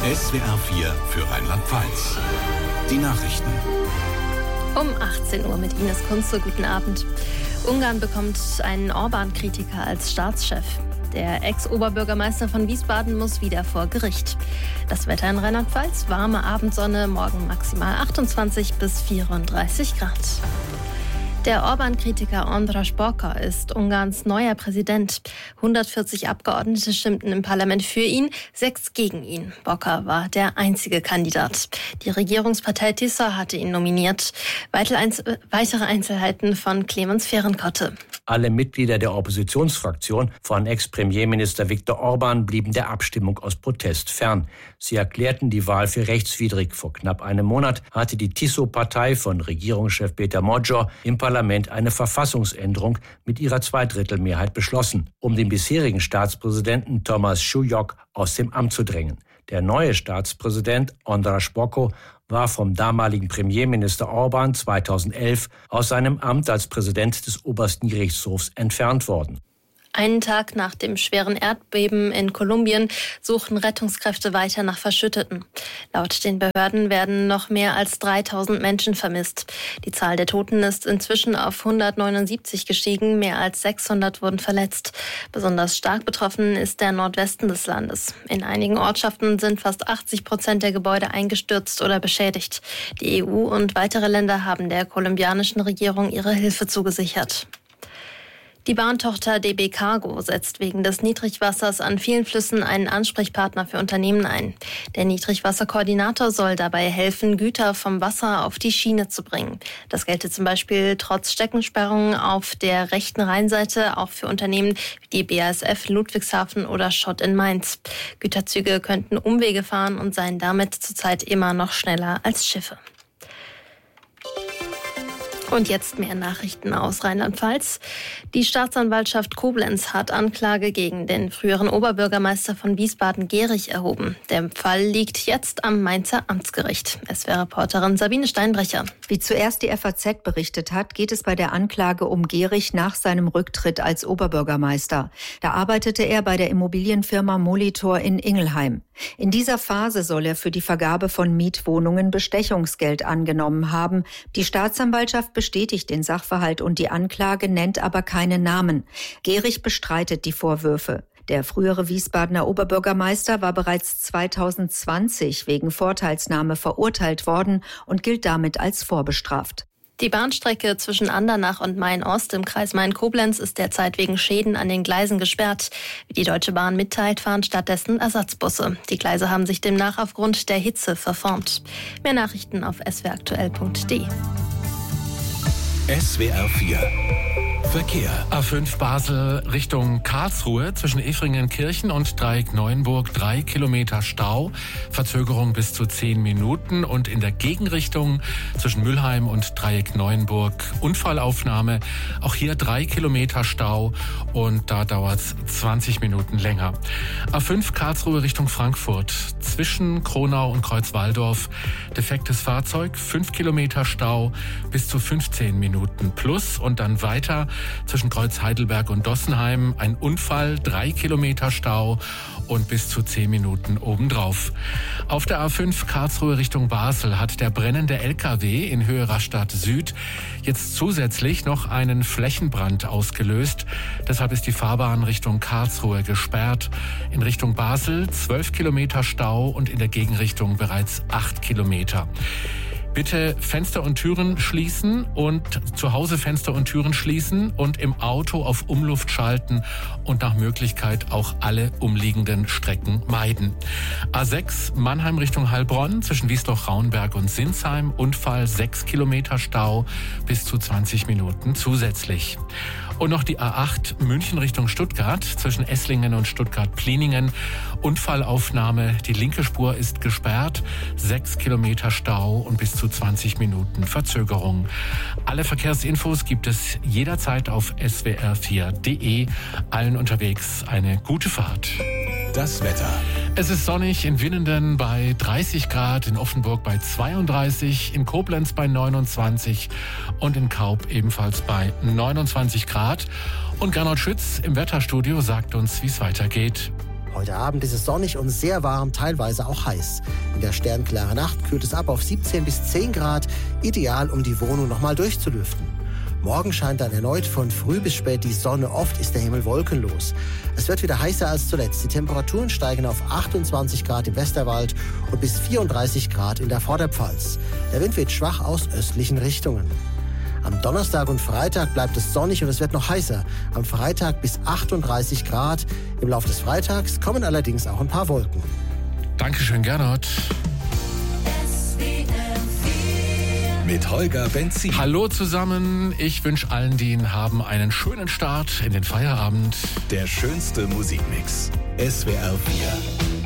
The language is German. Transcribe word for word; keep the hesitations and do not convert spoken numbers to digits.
S W R vier für Rheinland-Pfalz. Die Nachrichten. Um achtzehn Uhr mit Ines Kunze. Guten Abend. Ungarn bekommt einen Orban-Kritiker als Staatschef. Der Ex-Oberbürgermeister von Wiesbaden muss wieder vor Gericht. Das Wetter in Rheinland-Pfalz: warme Abendsonne, morgen maximal achtundzwanzig bis vierunddreißig Grad. Der Orban-Kritiker András Bokar ist Ungarns neuer Präsident. hundertvierzig Abgeordnete stimmten im Parlament für ihn, sechs gegen ihn. Bokar war der einzige Kandidat. Die Regierungspartei Tisza hatte ihn nominiert. Weitere Einzelheiten von Clemens Fehrenkotte. Alle Mitglieder der Oppositionsfraktion von Ex-Premierminister Viktor Orban blieben der Abstimmung aus Protest fern. Sie erklärten die Wahl für rechtswidrig. Vor knapp einem Monat hatte die Tiso-Partei von Regierungschef Péter Magyar im Parlament eine Verfassungsänderung mit ihrer Zweidrittelmehrheit beschlossen, um den bisherigen Staatspräsidenten Thomas Schulyok aus dem Amt zu drängen. Der neue Staatspräsident András Bokar war vom damaligen Premierminister Orban zweitausendelf aus seinem Amt als Präsident des obersten Gerichtshofs entfernt worden. Einen Tag nach dem schweren Erdbeben in Kolumbien suchen Rettungskräfte weiter nach Verschütteten. Laut den Behörden werden noch mehr als dreitausend Menschen vermisst. Die Zahl der Toten ist inzwischen auf hundertneunundsiebzig gestiegen, mehr als sechshundert wurden verletzt. Besonders stark betroffen ist der Nordwesten des Landes. In einigen Ortschaften sind fast achtzig Prozent der Gebäude eingestürzt oder beschädigt. Die E U und weitere Länder haben der kolumbianischen Regierung ihre Hilfe zugesichert. Die Bahntochter D B Cargo setzt wegen des Niedrigwassers an vielen Flüssen einen Ansprechpartner für Unternehmen ein. Der Niedrigwasserkoordinator soll dabei helfen, Güter vom Wasser auf die Schiene zu bringen. Das gelte zum Beispiel trotz Steckensperrungen auf der rechten Rheinseite auch für Unternehmen wie die B A S F Ludwigshafen oder Schott in Mainz. Güterzüge könnten Umwege fahren und seien damit zurzeit immer noch schneller als Schiffe. Und jetzt mehr Nachrichten aus Rheinland-Pfalz. Die Staatsanwaltschaft Koblenz hat Anklage gegen den früheren Oberbürgermeister von Wiesbaden Gehrig erhoben. Der Fall liegt jetzt am Mainzer Amtsgericht. S W R-Reporterin Sabine Steinbrecher. Wie zuerst die F A Z berichtet hat, geht es bei der Anklage um Gehrig nach seinem Rücktritt als Oberbürgermeister. Da arbeitete er bei der Immobilienfirma Molitor in Ingelheim. In dieser Phase soll er für die Vergabe von Mietwohnungen Bestechungsgeld angenommen haben. Die Staatsanwaltschaft bestätigt den Sachverhalt und die Anklage nennt aber keine Namen. Gehrig bestreitet die Vorwürfe. Der frühere Wiesbadener Oberbürgermeister war bereits zweitausendzwanzig wegen Vorteilsnahme verurteilt worden und gilt damit als vorbestraft. Die Bahnstrecke zwischen Andernach und Main-Ost im Kreis Main-Koblenz ist derzeit wegen Schäden an den Gleisen gesperrt. Wie die Deutsche Bahn mitteilt, fahren stattdessen Ersatzbusse. Die Gleise haben sich demnach aufgrund der Hitze verformt. Mehr Nachrichten auf s w r aktuell punkt d e. S W R vier Verkehr. A fünf Basel Richtung Karlsruhe zwischen Efringenkirchen und Dreieck-Neuenburg drei Kilometer Stau, Verzögerung bis zu zehn Minuten und in der Gegenrichtung zwischen Mülheim und Dreieck-Neuenburg Unfallaufnahme, auch hier drei Kilometer Stau und da dauert es zwanzig Minuten länger. A fünf Karlsruhe Richtung Frankfurt zwischen Kronau und Kreuzwaldorf defektes Fahrzeug, fünf Kilometer Stau bis zu fünfzehn Minuten plus und dann weiter zwischen Kreuz Heidelberg und Dossenheim ein Unfall, drei Kilometer Stau und bis zu zehn Minuten obendrauf. Auf der A fünf Karlsruhe Richtung Basel hat der brennende L K W in Höhe Rastatt Süd jetzt zusätzlich noch einen Flächenbrand ausgelöst. Deshalb ist die Fahrbahn Richtung Karlsruhe gesperrt. In Richtung Basel zwölf Kilometer Stau und in der Gegenrichtung bereits acht Kilometer. Bitte Fenster und Türen schließen und zu Hause Fenster und Türen schließen und im Auto auf Umluft schalten und nach Möglichkeit auch alle umliegenden Strecken meiden. A sechs Mannheim Richtung Heilbronn zwischen Wiesloch-Raunberg und Sinsheim Unfall, sechs Kilometer Stau bis zu zwanzig Minuten zusätzlich. Und noch die A acht München Richtung Stuttgart zwischen Esslingen und Stuttgart-Pliningen. Unfallaufnahme, die linke Spur ist gesperrt, sechs Kilometer Stau und bis zu zwanzig Minuten Verzögerung. Alle Verkehrsinfos gibt es jederzeit auf s w r vier punkt d e. Allen unterwegs eine gute Fahrt. Das Wetter. Es ist sonnig in Winnenden bei dreißig Grad, in Offenburg bei zweiunddreißig, in Koblenz bei neunundzwanzig und in Kaub ebenfalls bei neunundzwanzig Grad. Und Gernot Schütz im Wetterstudio sagt uns, wie es weitergeht. Heute Abend ist es sonnig und sehr warm, teilweise auch heiß. In der sternklaren Nacht kühlt es ab auf siebzehn bis zehn Grad, ideal, um die Wohnung nochmal durchzulüften. Morgen scheint dann erneut von früh bis spät die Sonne, oft ist der Himmel wolkenlos. Es wird wieder heißer als zuletzt. Die Temperaturen steigen auf achtundzwanzig Grad im Westerwald und bis vierunddreißig Grad in der Vorderpfalz. Der Wind weht schwach aus östlichen Richtungen. Am Donnerstag und Freitag bleibt es sonnig und es wird noch heißer. Am Freitag bis achtunddreißig Grad. Im Laufe des Freitags kommen allerdings auch ein paar Wolken. Dankeschön, Gernot. Mit Holger Benzin. Hallo zusammen. Ich wünsche allen, die ihn haben, einen schönen Start in den Feierabend. Der schönste Musikmix. S W R vier.